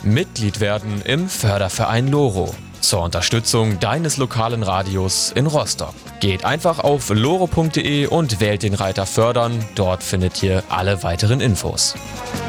Mitglied werden im Förderverein Loro zur Unterstützung deines lokalen Radios in Rostock. Geht einfach auf loro.de und wählt den Reiter Fördern. Dort findet ihr alle weiteren Infos.